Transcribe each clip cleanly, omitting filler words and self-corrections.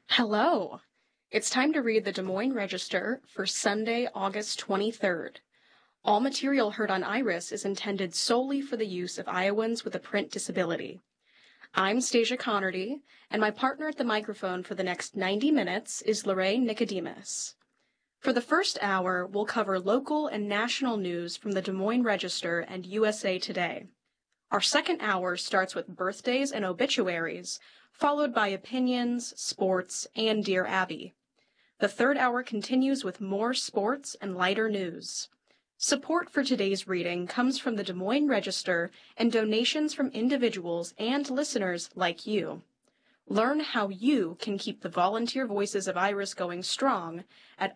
Hello. It's time to read the Des Moines Register for Sunday, August 23rd. All material heard on Iris is intended solely for the use of Iowans with a print disability. I'm Stasia Connerty, and my partner at the microphone for the next 90 minutes is Lorraine Nicodemus. For the first hour, we'll cover local and national news from the Des Moines Register and USA Today. Our second hour starts with birthdays and obituaries, followed by opinions, sports, and Dear Abby. The third hour continues with more sports and lighter news. Support for today's reading comes from the Des Moines Register and donations from individuals and listeners like you. Learn how you can keep the volunteer voices of Iris going strong at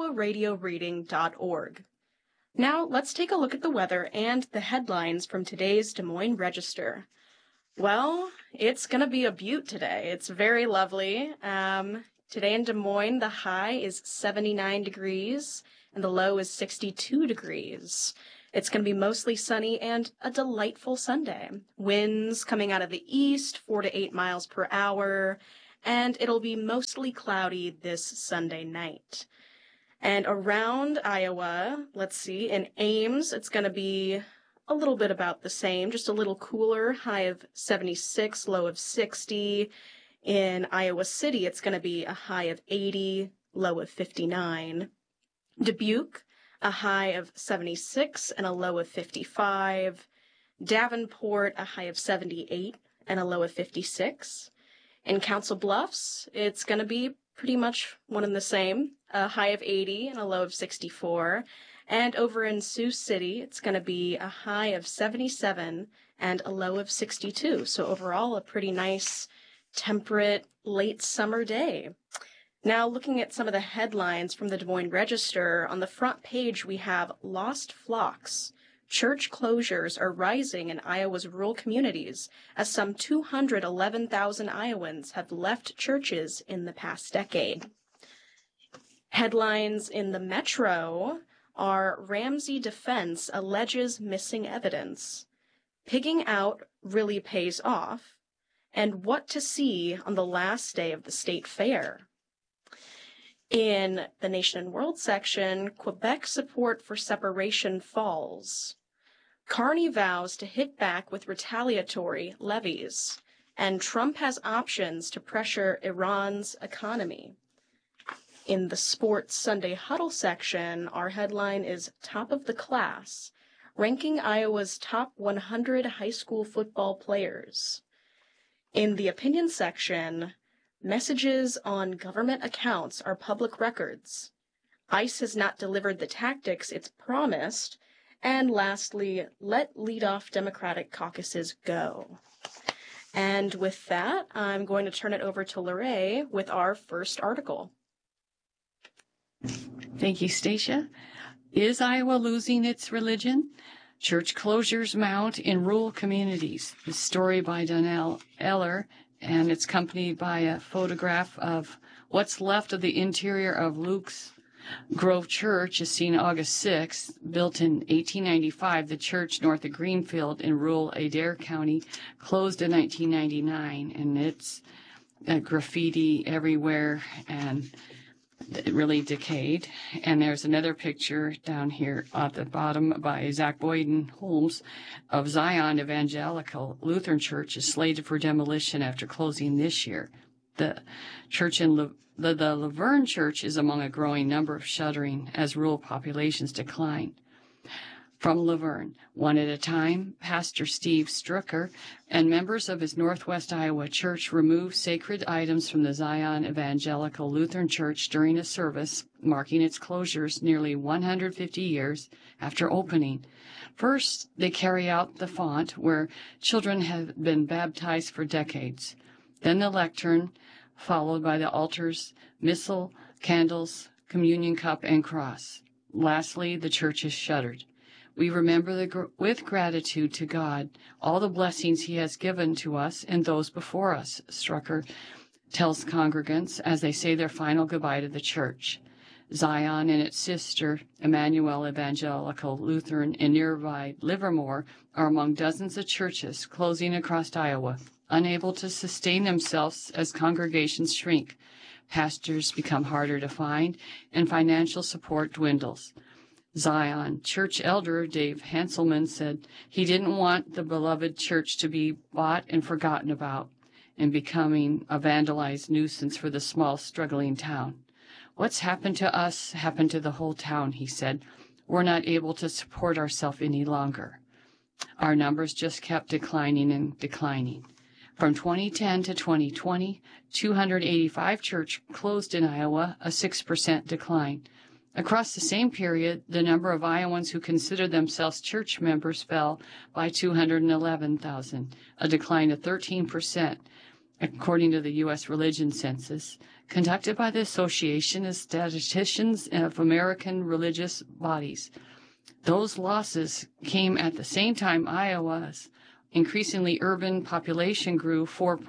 iowaradioreading.org. Now let's take a look at the weather and the headlines from today's Des Moines Register. Well, it's going to be a beaut today. It's very lovely. Today in Des Moines, the high is 79 degrees and the low is 62 degrees. It's going to be mostly sunny and a delightful Sunday. Winds coming out of the east, 4 to 8 miles per hour, and it'll be mostly cloudy this Sunday night. And around Iowa, let's see, in Ames, it's going to be a little bit about the same, just a little cooler, high of 76, low of 60. In Iowa City, it's going to be a high of 80, low of 59. Dubuque, a high of 76 and a low of 55. Davenport, a high of 78 and a low of 56. In Council Bluffs, it's going to be pretty much one and the same, a high of 80 and a low of 64. And over in Sioux City, it's going to be a high of 77 and a low of 62. So overall, a pretty nice, temperate, late summer day. Now, looking at some of the headlines from the Des Moines Register, on the front page we have Lost Flocks. Church closures are rising in Iowa's rural communities as some 211,000 Iowans have left churches in the past decade. Headlines in the Metro are Ramsey defense alleges missing evidence, pigging out really pays off, and what to see on the last day of the state fair. In the Nation and World section, Quebec support for separation falls. Carney vows to hit back with retaliatory levies, and Trump has options to pressure Iran's economy. In the Sports Sunday Huddle section, our headline is Top of the Class, ranking Iowa's top 100 high school football players. In the Opinion section, messages on government accounts are public records. ICE has not delivered the tactics it's promised. And lastly, let leadoff Democratic caucuses go. And with that, I'm going to turn it over to Lorraine with our first article. Thank you, Stacia. Is Iowa losing its religion? Church closures mount in rural communities. The story by Donnell Eller, and it's accompanied by a photograph of what's left of the interior of Luke's Grove Church is seen August 6th. Built in 1895, the church north of Greenfield in rural Adair County closed in 1999, and it's graffiti everywhere, and it really decayed. And there's another picture down here at the bottom by Zach Boyden Holmes of Zion Evangelical Lutheran Church is slated for demolition after closing this year. The church in the Laverne Church is among a growing number of shuttering as rural populations decline. From Laverne, one at a time, Pastor Steve Strucker and members of his Northwest Iowa church removed sacred items from the Zion Evangelical Lutheran Church during a service marking its closures nearly 150 years after opening. First, they carry out the font where children have been baptized for decades. Then the lectern, followed by the altars, missal, candles, communion cup, and cross. Lastly, the church is shuttered. We remember with gratitude to God all the blessings he has given to us and those before us, Strucker tells congregants as they say their final goodbye to the church. Zion and its sister, Emmanuel Evangelical Lutheran in nearby Livermore, are among dozens of churches closing across Iowa, unable to sustain themselves as congregations shrink. pastors become harder to find, and financial support dwindles. Zion church elder Dave Hanselman said he didn't want the beloved church to be bought and forgotten about and becoming a vandalized nuisance for the small, struggling town. What's happened to us happened to the whole town, he said. We're not able to support ourselves any longer. Our numbers just kept declining and declining. From 2010 to 2020, 285 churches closed in Iowa, a 6% decline. Across the same period, the number of Iowans who consider themselves church members fell by 211,000, a decline of 13%, according to the U.S. Religion Census, conducted by the Association of Statisticians of American Religious Bodies. Those losses came at the same time Iowa's increasingly urban population grew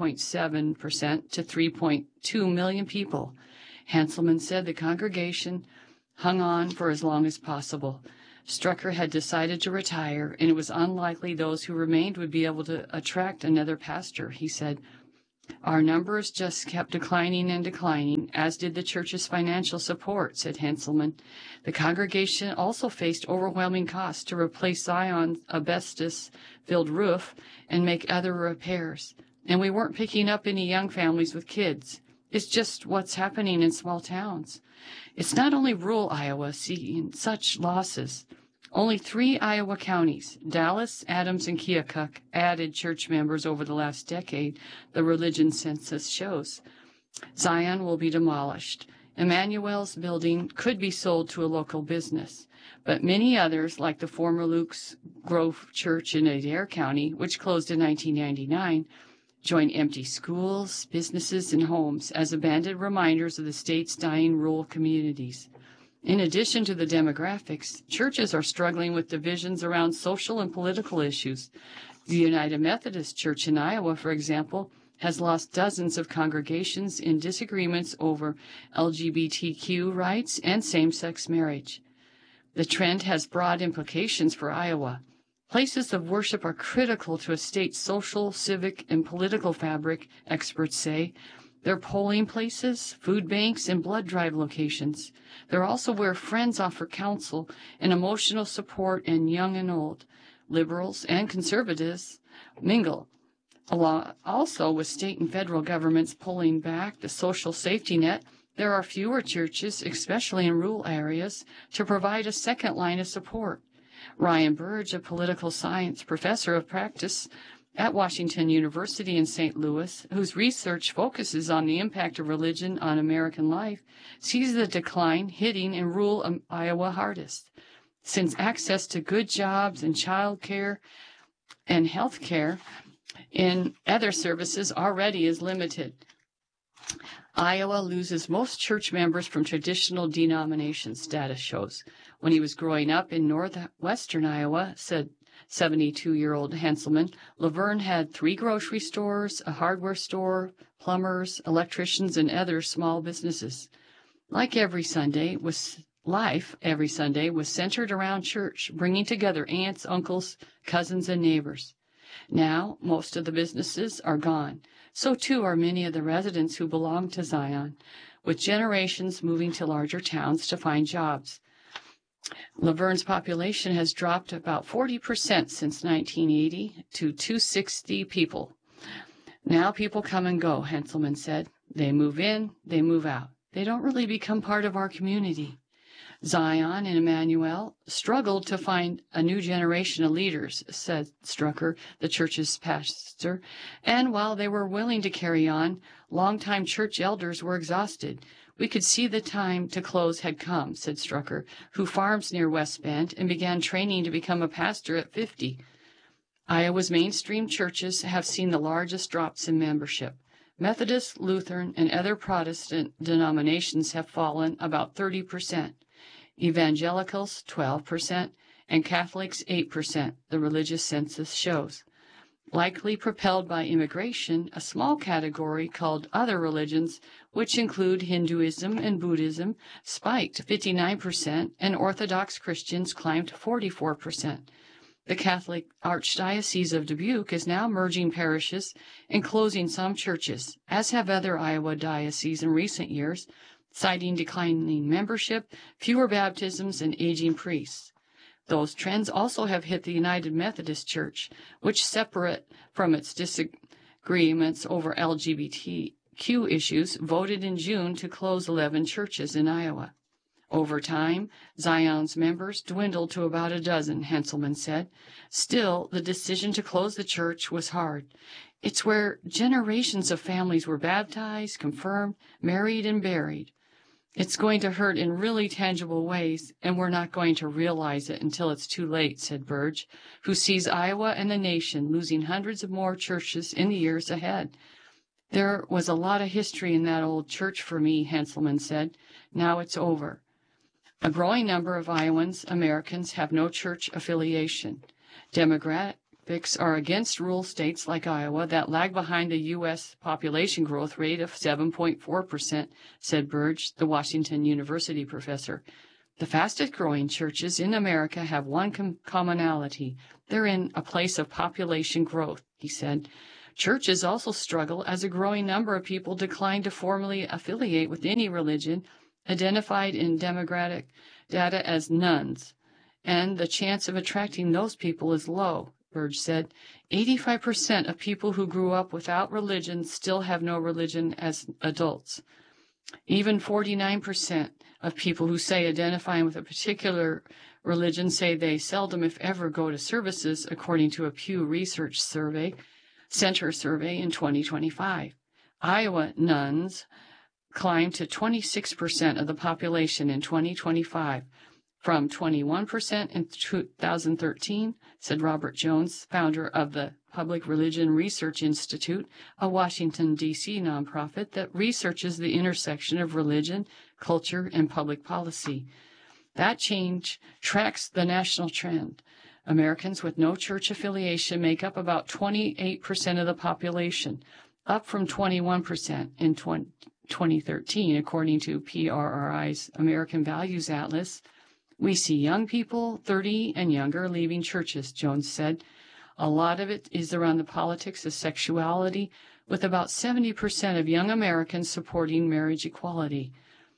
4.7% to 3.2 million people. Hanselman said the congregation hung on for as long as possible. Strucker had decided to retire, and it was unlikely those who remained would be able to attract another pastor, he said. Our numbers just kept declining and declining, as did the church's financial support, said Hanselman. The congregation also faced overwhelming costs to replace Zion's asbestos-filled roof and make other repairs. And we weren't picking up any young families with kids. It's just what's happening in small towns. It's not only rural Iowa seeing such losses. Only 3 Iowa counties, Dallas, Adams, and Keokuk, added church members over the last decade, the Religion Census shows. Zion will be demolished. Emmanuel's building could be sold to a local business, but many others, like the former Luke's Grove Church in Adair County, which closed in 1999, join empty schools, businesses, and homes as abandoned reminders of the state's dying rural communities. In addition to the demographics, churches are struggling with divisions around social and political issues. The United Methodist Church in Iowa, for example, has lost dozens of congregations in disagreements over LGBTQ rights and same-sex marriage. The trend has broad implications for Iowa. Places of worship are critical to a state's social, civic, and political fabric, experts say. They're polling places, food banks, and blood drive locations. They're also where friends offer counsel and emotional support, and young and old, liberals and conservatives mingle. Also, with state and federal governments pulling back the social safety net, there are fewer churches, especially in rural areas, to provide a second line of support. Ryan Burge, a political science professor of practice at Washington University in St. Louis, whose research focuses on the impact of religion on American life, sees the decline hitting in rural Iowa hardest, since access to good jobs and child care and health care and other services already is limited. Iowa loses most church members from traditional denominations, data shows. When he was growing up in northwestern Iowa, said 72-year-old Hanselman, Laverne had 3 grocery stores, a hardware store, plumbers, electricians, and other small businesses. Life every Sunday was centered around church, bringing together aunts, uncles, cousins, and neighbors. Now, most of the businesses are gone. So, too, are many of the residents who belong to Zion, with generations moving to larger towns to find jobs. Laverne's population has dropped about 40% since 1980 to 260 people. Now people come and go, Hanselman said. They move in, they move out. They don't really become part of our community. Zion and Emmanuel struggled to find a new generation of leaders, said Strucker, the church's pastor, and while they were willing to carry on, longtime church elders were exhausted. We could see the time to close had come, said Strucker, who farms near West Bend and began training to become a pastor at 50. Iowa's mainstream churches have seen the largest drops in membership. Methodist, Lutheran, and other Protestant denominations have fallen about 30%. Evangelicals, 12%, and Catholics, 8%, the religious census shows. Likely propelled by immigration, a small category called other religions, which include Hinduism and Buddhism, spiked 59%, and Orthodox Christians climbed 44%. The Catholic Archdiocese of Dubuque is now merging parishes and closing some churches, as have other Iowa dioceses in recent years, citing declining membership, fewer baptisms, and aging priests. Those trends also have hit the United Methodist Church, which, separate from its disagreements over LGBTQ issues, voted in June to close 11 churches in Iowa. Over time, Zion's members dwindled to about a dozen, Henselman said. Still, the decision to close the church was hard. It's where generations of families were baptized, confirmed, married, and buried. It's going to hurt in really tangible ways, and we're not going to realize it until it's too late, said Burge, who sees Iowa and the nation losing hundreds of more churches in the years ahead. There was a lot of history in that old church for me, Henselman said. Now it's over. A growing number of Iowans Americans have no church affiliation. Demographics are against rural states like Iowa that lag behind the U.S. population growth rate of 7.4%, said Burge, the Washington University professor. The fastest growing churches in America have one commonality. They're in a place of population growth, he said. Churches also struggle as a growing number of people decline to formally affiliate with any religion, identified in demographic data as nuns, and the chance of attracting those people is low, Burge said. 85% of people who grew up without religion still have no religion as adults. Even 49% of people who say identifying with a particular religion say they seldom, if ever, go to services, according to a Pew Research Center survey in 2025. Iowa nuns climbed to 26% of the population in 2025, from 21% in 2013, said Robert Jones, founder of the Public Religion Research Institute, a Washington, D.C. nonprofit that researches the intersection of religion, culture, and public policy. That change tracks the national trend. Americans with no church affiliation make up about 28% of the population, up from 21% in 2013, according to PRRI's American Values Atlas. We see young people, 30 and younger, leaving churches, Jones said. A lot of it is around the politics of sexuality, with about 70% of young Americans supporting marriage equality.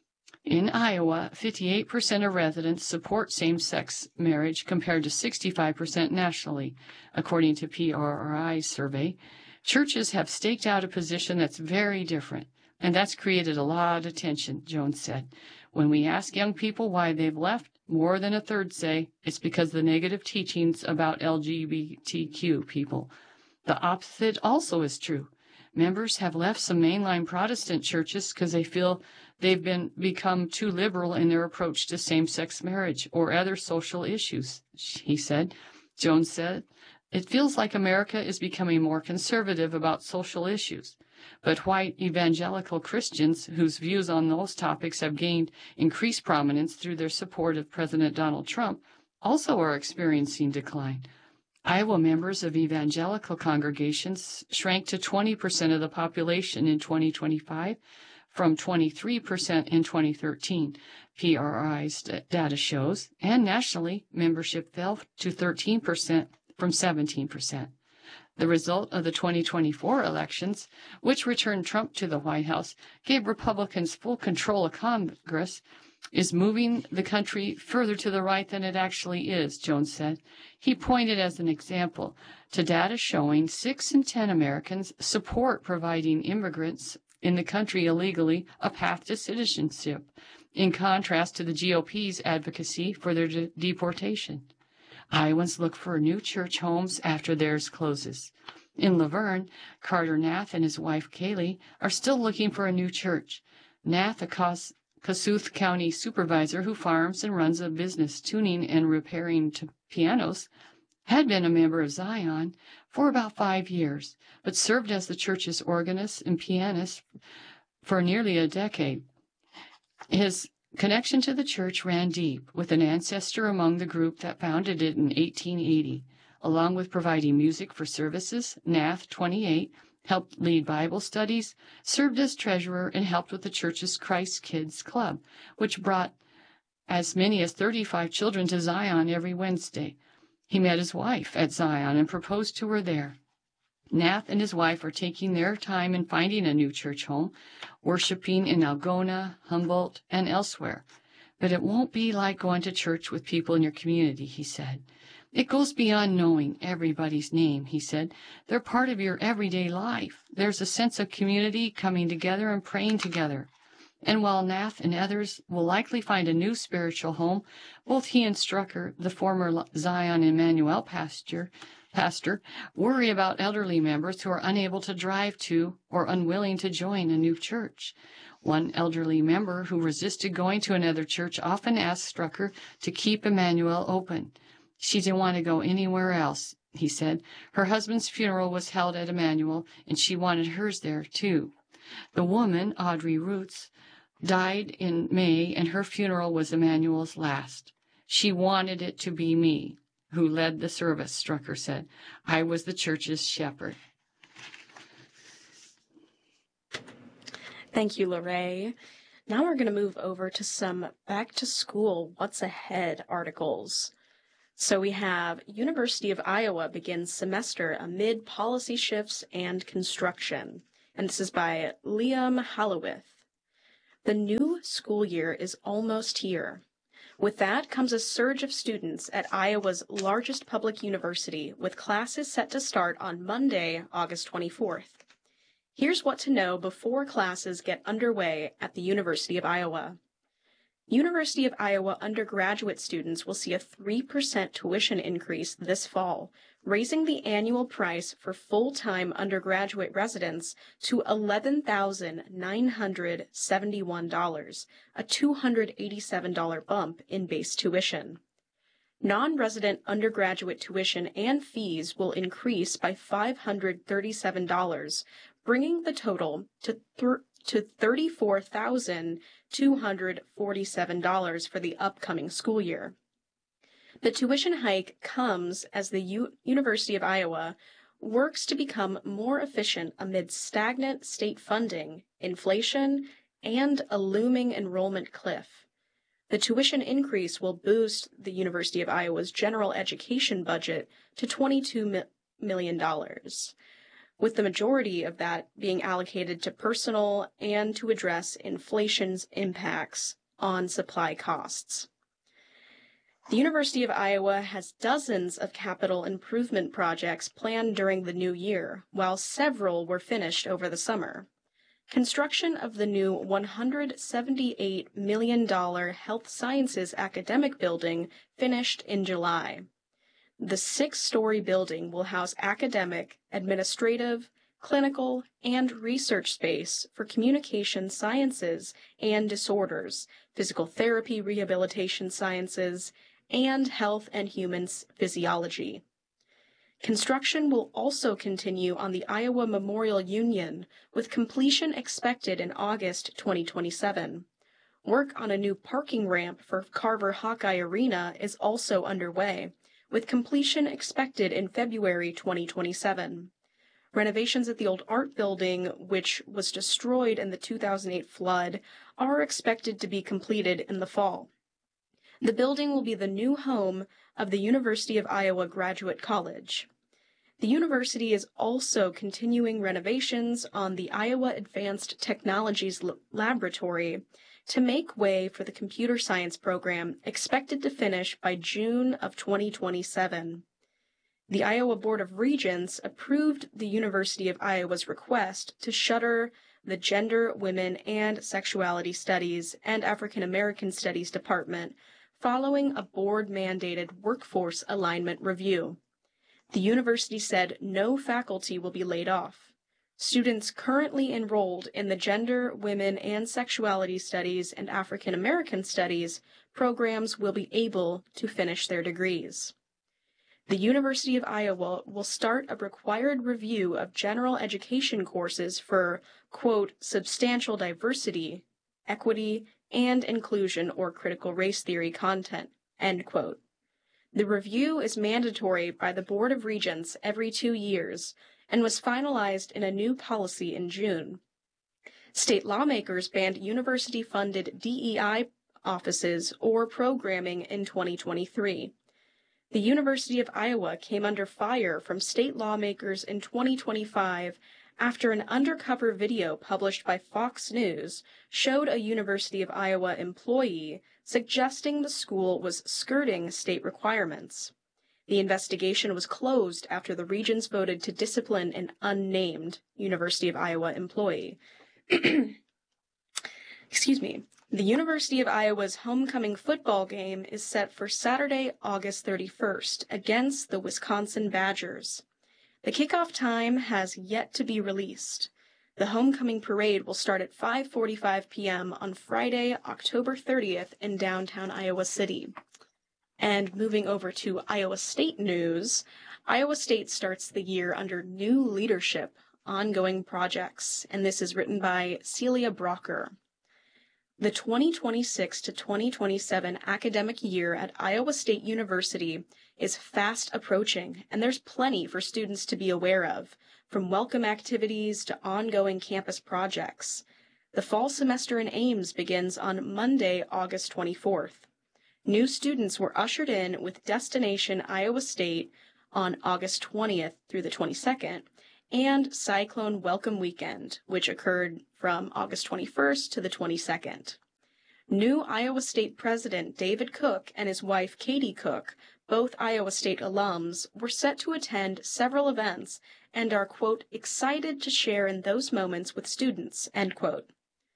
In Iowa, 58% of residents support same-sex marriage compared to 65% nationally, according to PRRI's survey. Churches have staked out a position that's very different, and that's created a lot of tension, Jones said. When we ask young people why they've left, more than a third say it's because of the negative teachings about LGBTQ people. The opposite also is true. Members have left some mainline Protestant churches because they feel they've become too liberal in their approach to same-sex marriage or other social issues, he said. Jones said, it feels like America is becoming more conservative about social issues. But white evangelical Christians, whose views on those topics have gained increased prominence through their support of President Donald Trump, also are experiencing decline. Iowa members of evangelical congregations shrank to 20% of the population in 2025 from 23% in 2013, PRI's data shows, and nationally, membership fell to 13% from 17%. The result of the 2024 elections, which returned Trump to the White House, gave Republicans full control of Congress, is moving the country further to the right than it actually is, Jones said. He pointed as an example to data showing 6 in 10 Americans support providing immigrants in the country illegally a path to citizenship, in contrast to the GOP's advocacy for their deportation. Iowans look for new church homes after theirs closes. In Laverne, Carter Nath and his wife Kaylee are still looking for a new church. Nath, a Kossuth County supervisor who farms and runs a business tuning and repairing pianos, had been a member of Zion for about 5 years, but served as the church's organist and pianist for nearly a decade. His connection to the church ran deep, with an ancestor among the group that founded it in 1880. Along with providing music for services, Nath, 28, helped lead Bible studies, served as treasurer, and helped with the church's Christ Kids Club, which brought as many as 35 children to Zion every Wednesday. He met his wife at Zion and proposed to her there. Nath and his wife are taking their time in finding a new church home, worshiping in Algona, Humboldt, and elsewhere. But it won't be like going to church with people in your community, he said. It goes beyond knowing everybody's name, he said. They're part of your everyday life. There's a sense of community, coming together and praying together. And while Nath and others will likely find a new spiritual home, both he and Strucker, the former Zion Emmanuel pastor, worry about elderly members who are unable to drive to or unwilling to join a new church. One elderly member who resisted going to another church often asked Strucker to keep Emmanuel open. She didn't want to go anywhere else, he said. Her husband's funeral was held at Emmanuel, and she wanted hers there, too. The woman, Audrey Roots, died in May, and her funeral was Emmanuel's last. She wanted it to be me who led the service, Strucker said. I was the church's shepherd. Thank you, Lorraine. Now we're going to move over to some back to school what's ahead articles. So we have University of Iowa begins semester amid policy shifts and construction. And this is by Liam Hollowith. The new school year is almost here. With that comes a surge of students at Iowa's largest public university, with classes set to start on Monday, August 24th. Here's what to know before classes get underway at the University of Iowa. University of Iowa undergraduate students will see a 3% tuition increase this fall, raising the annual price for full-time undergraduate residents to $11,971, a $287 bump in base tuition. Non-resident undergraduate tuition and fees will increase by $537, bringing the total to $34,247 for the upcoming school year. The tuition hike comes as the University of Iowa works to become more efficient amid stagnant state funding, inflation, and a looming enrollment cliff. The tuition increase will boost the University of Iowa's general education budget to $22 million, with the majority of that being allocated to personnel and to address inflation's impacts on supply costs. The University of Iowa has dozens of capital improvement projects planned during the new year, while several were finished over the summer. Construction of the new $178 million Health Sciences Academic Building finished in July. The 6-story building will house academic, administrative, clinical, and research space for communication sciences and disorders, physical therapy rehabilitation sciences, and health and human physiology. Construction will also continue on the Iowa Memorial Union, with completion expected in August 2027. Work on a new parking ramp for Carver Hawkeye Arena is also underway, with completion expected in February 2027. Renovations at the old art building, which was destroyed in the 2008 flood, are expected to be completed in the fall. The building will be the new home of the University of Iowa Graduate College. The university is also continuing renovations on the Iowa Advanced Technologies Laboratory to make way for the computer science program expected to finish by June of 2027. The Iowa Board of Regents approved the University of Iowa's request to shutter the Gender, Women, and Sexuality Studies and African American Studies Department following a board-mandated workforce alignment review. The university said no faculty will be laid off. Students currently enrolled in the Gender, Women, and Sexuality Studies and African American Studies programs will be able to finish their degrees. The University of Iowa will start a required review of general education courses for, quote, substantial diversity, equity, and inclusion or critical race theory content, end quote. The review is mandatory by the Board of Regents every 2 years and was finalized in a new policy in June. State lawmakers banned university-funded DEI offices or programming in 2023. The University of Iowa came under fire from state lawmakers in 2025 after an undercover video published by Fox News showed a University of Iowa employee suggesting the school was skirting state requirements. The investigation was closed after the Regents voted to discipline an unnamed University of Iowa employee. Excuse me. The University of Iowa's homecoming football game is set for Saturday, August 31st against the Wisconsin Badgers. The kickoff time has yet to be released. The homecoming parade will start at 5:45 p.m. on Friday, October 30th in downtown Iowa City. And moving over to Iowa State news, Iowa State starts the year under new leadership, ongoing projects, and this is written by Celia Brocker. The 2026 to 2027 academic year at Iowa State University is fast approaching, and there's plenty for students to be aware of, from welcome activities to ongoing campus projects. The fall semester in Ames begins on Monday, August 24th. New students were ushered in with Destination Iowa State on August 20th through the 22nd, and Cyclone Welcome Weekend, which occurred from August 21st to the 22nd. New Iowa State President David Cook and his wife Katie Cook, both Iowa State alums, were set to attend several events and are, quote, excited to share in those moments with students, end quote.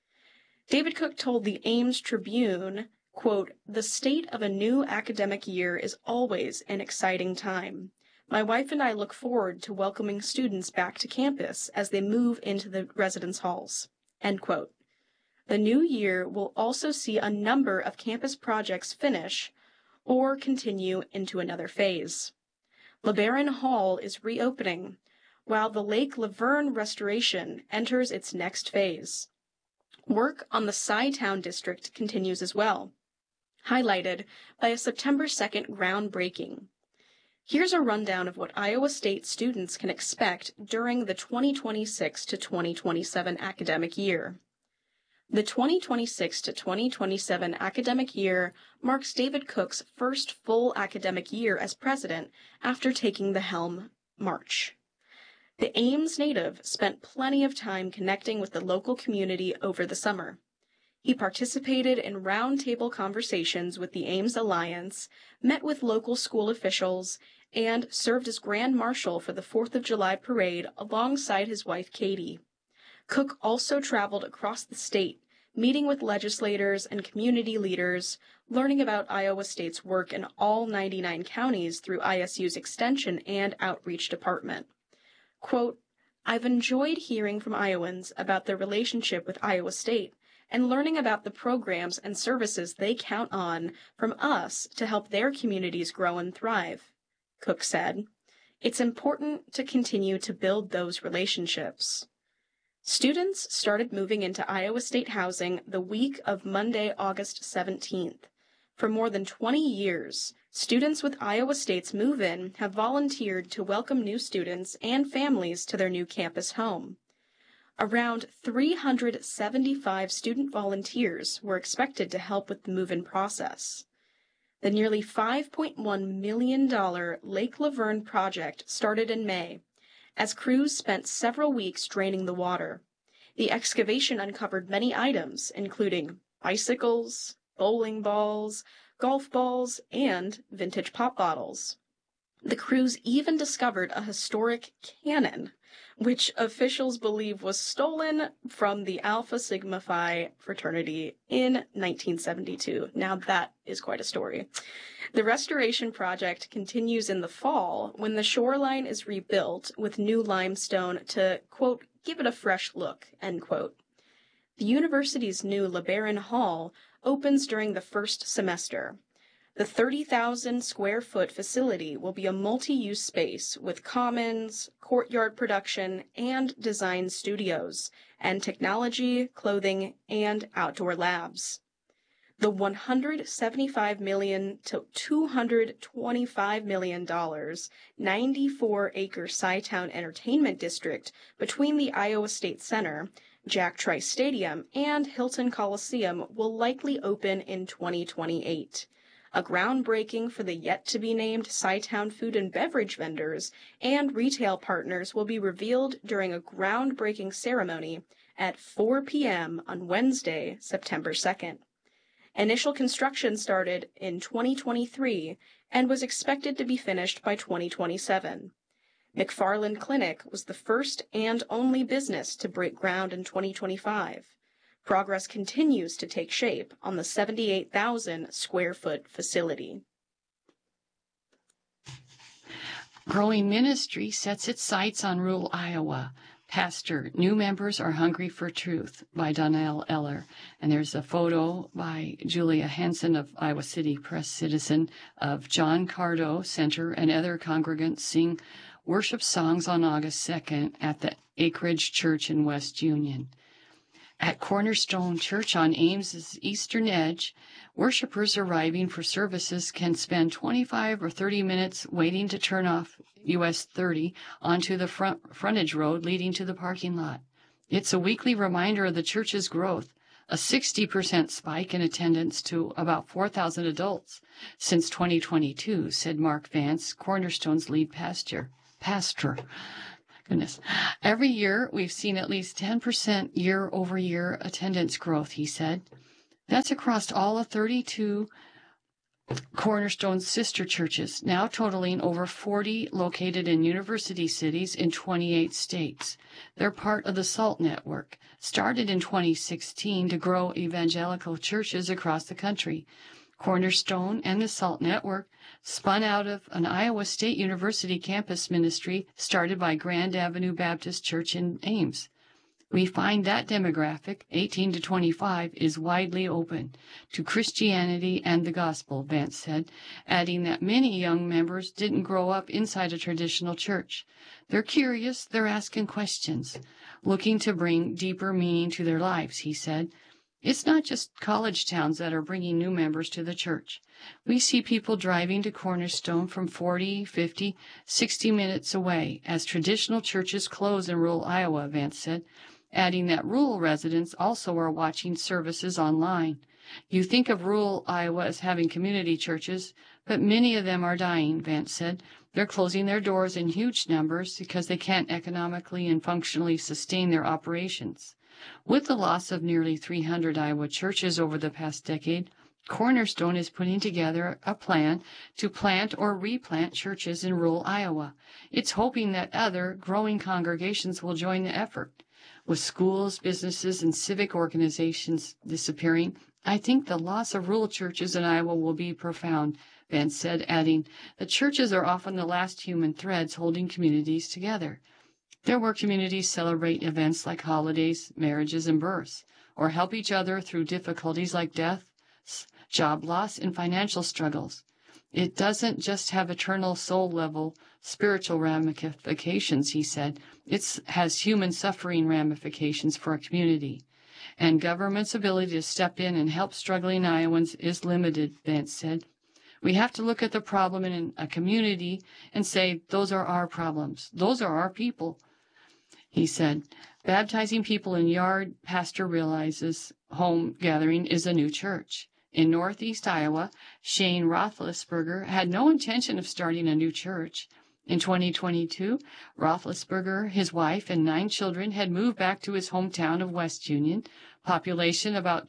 David Cook told the Ames Tribune, quote, the state of a new academic year is always an exciting time. My wife and I look forward to welcoming students back to campus as they move into the residence halls, end quote. The new year will also see a number of campus projects finish or continue into another phase. LeBaron Hall is reopening, while the Lake Laverne restoration enters its next phase. Work on the Cytown district continues as well, highlighted by a September 2nd groundbreaking. Here's a rundown of what Iowa State students can expect during the 2026 to 2027 academic year. The 2026 to 2027 academic year marks David Cook's first full academic year as president after taking the helm March. The Ames native spent plenty of time connecting with the local community over the summer. He participated in roundtable conversations with the Ames Alliance, met with local school officials, and served as Grand Marshal for the 4th of July parade alongside his wife Katie. Cook also traveled across the state, meeting with legislators and community leaders, learning about Iowa State's work in all 99 counties through ISU's Extension and Outreach Department. Quote, I've enjoyed hearing from Iowans about their relationship with Iowa State and learning about the programs and services they count on from us to help their communities grow and thrive, Cook said. It's important to continue to build those relationships. Students started moving into Iowa State housing the week of Monday, August 17th. For more than 20 years, students with Iowa State's Move-In have volunteered to welcome new students and families to their new campus home. Around 375 student volunteers were expected to help with the move-in process. The nearly $5.1 million Lake Laverne project started in May, as crews spent several weeks draining the water. The excavation uncovered many items, including bicycles, bowling balls, golf balls, and vintage pop bottles. The crews even discovered a historic cannon, which officials believe was stolen from the Alpha Sigma Phi fraternity in 1972. Now that is quite a story. The restoration project continues in the fall when the shoreline is rebuilt with new limestone to, quote, give it a fresh look, end quote. The university's new LeBaron Hall opens during the first semester. The 30,000 square foot facility will be a multi-use space with commons, courtyard production, and design studios, and technology, clothing, and outdoor labs. The $175 million to $225 million 94-acre Cytown Entertainment District between the Iowa State Center, Jack Trice Stadium, and Hilton Coliseum will likely open in 2028. A groundbreaking for the yet-to-be-named SciTown food and beverage vendors and retail partners will be revealed during a groundbreaking ceremony at 4 p.m. on Wednesday, September 2nd. Initial construction started in 2023 and was expected to be finished by 2027. McFarland Clinic was the first and only business to break ground in 2025. Progress continues to take shape on the 78,000 square foot facility. Growing Ministry sets its sights on rural Iowa. Pastor, New Members Are Hungry for Truth by Donnell Eller. And there's a photo by Julia Hansen of Iowa City Press Citizen of John Cardo Center and other congregants sing worship songs on August 2nd at the Acreage Church in West Union. At Cornerstone Church on Ames's eastern edge, worshipers arriving for services can spend 25 or 30 minutes waiting to turn off US 30 onto the frontage road leading to the parking lot. It's a weekly reminder of the church's growth, a 60% spike in attendance to about 4,000 adults since 2022, said Mark Vance, Cornerstone's lead pastor. Goodness. Every year, we've seen at least 10% year-over-year attendance growth, he said. That's across all of 32 Cornerstone sister churches, now totaling over 40 located in university cities in 28 states. They're part of the SALT network, started in 2016 to grow evangelical churches across the country. Cornerstone and the SALT network spun out of an Iowa State University campus ministry started by Grand Avenue Baptist Church in Ames. We find that demographic, 18 to 25, is widely open to Christianity and the gospel, Vance said, adding that many young members didn't grow up inside a traditional church. They're curious, they're asking questions, looking to bring deeper meaning to their lives, he said. It's not just college towns that are bringing new members to the church. We see people driving to Cornerstone from 40, 50, 60 minutes away as traditional churches close in rural Iowa, Vance said, adding that rural residents also are watching services online. You think of rural Iowa as having community churches, but many of them are dying, Vance said. They're closing their doors in huge numbers because they can't economically and functionally sustain their operations. With the loss of nearly 300 Iowa churches over the past decade, Cornerstone is putting together a plan to plant or replant churches in rural Iowa. It's hoping that other growing congregations will join the effort. With schools, businesses, and civic organizations disappearing, I think the loss of rural churches in Iowa will be profound, Vance said, adding, the churches are often the last human threads holding communities together. They're where communities celebrate events like holidays, marriages, and births, or help each other through difficulties like death, job loss, and financial struggles. It doesn't just have eternal soul-level spiritual ramifications, he said. It has human suffering ramifications for a community. And government's ability to step in and help struggling Iowans is limited, Vance said. We have to look at the problem in a community and say, those are our problems. Those are our people. He said, baptizing people in yard, pastor realizes home gathering is a new church. In northeast Iowa, Shane Roethlisberger had no intention of starting a new church. In 2022, Roethlisberger, his wife, and 9 children had moved back to his hometown of West Union, population about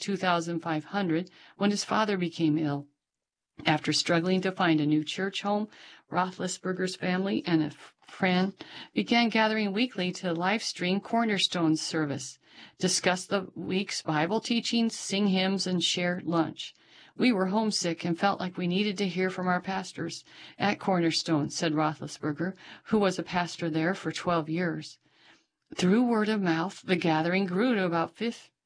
2,500, when his father became ill. After struggling to find a new church home, Roethlisberger's family and a friend began gathering weekly to live stream Cornerstone service, discuss the week's Bible teachings, sing hymns, and share lunch. We were homesick and felt like we needed to hear from our pastors at Cornerstone, said Roethlisberger, who was a pastor there for 12 years. Through word of mouth, the gathering grew to about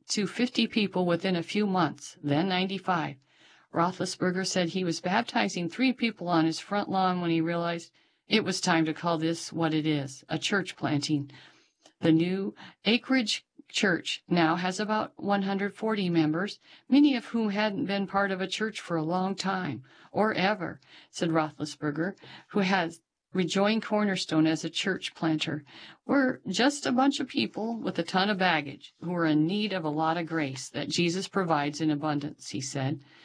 50 people within a few months, then 95. Roethlisberger said he was baptizing 3 people on his front lawn when he realized it was time to call this what it is, a church planting. The new Acreage Church now has about 140 members, many of whom hadn't been part of a church for a long time, or ever, said Roethlisberger, who has rejoined Cornerstone as a church planter. We're just a bunch of people with a ton of baggage who are in need of a lot of grace that Jesus provides in abundance, he said.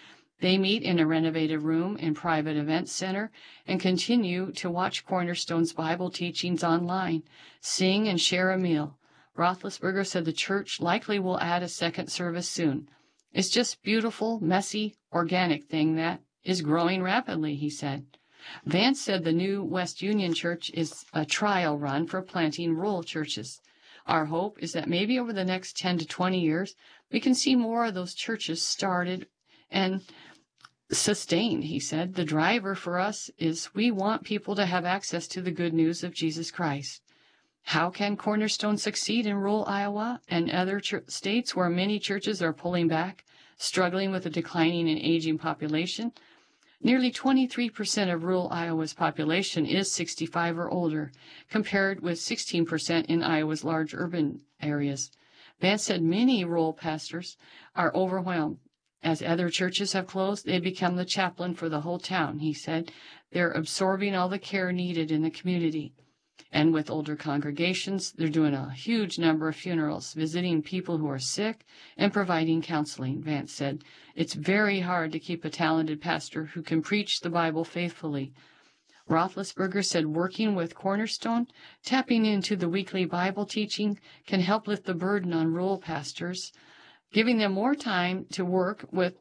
They meet in a renovated room in private event center and continue to watch Cornerstone's Bible teachings online, sing and share a meal. Roethlisberger said the church likely will add a second service soon. It's just beautiful, messy, organic thing that is growing rapidly, he said. Vance said the new West Union Church is a trial run for planting rural churches. Our hope is that maybe over the next 10 to 20 years, we can see more of those churches started and sustained, he said. The driver for us is we want people to have access to the good news of Jesus Christ. How can Cornerstone succeed in rural Iowa and other states where many churches are pulling back, struggling with a declining and aging population? Nearly 23% of rural Iowa's population is 65 or older, compared with 16% in Iowa's large urban areas. Vance said many rural pastors are overwhelmed. As other churches have closed, they become the chaplain for the whole town, he said. They're absorbing all the care needed in the community. And with older congregations, they're doing a huge number of funerals, visiting people who are sick, and providing counseling, Vance said. It's very hard to keep a talented pastor who can preach the Bible faithfully. Roethlisberger said working with Cornerstone, tapping into the weekly Bible teaching, can help lift the burden on rural pastors, giving them more time to work with